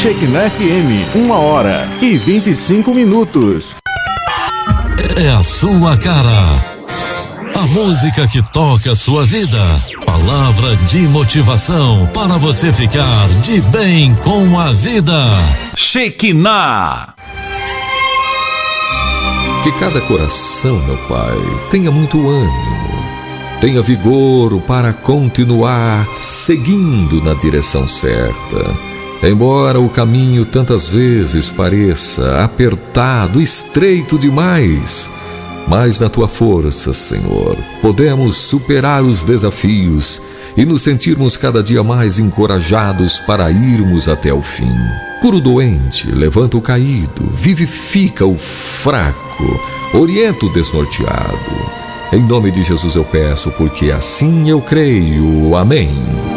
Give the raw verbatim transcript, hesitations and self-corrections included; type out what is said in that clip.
Shekinah F M, uma hora e vinte e cinco minutos. É a sua cara. A música que toca a sua vida. Palavra de motivação para você ficar de bem com a vida. Shekinah. Que cada coração, meu Pai, tenha muito ânimo, tenha vigor para continuar seguindo na direção certa. Embora o caminho tantas vezes pareça apertado, estreito demais, mas na Tua força, Senhor, podemos superar os desafios e nos sentirmos cada dia mais encorajados para irmos até o fim. Cura o doente, levanta o caído, vivifica o fraco, orienta o desnorteado. Em nome de Jesus eu peço, porque assim eu creio. Amém.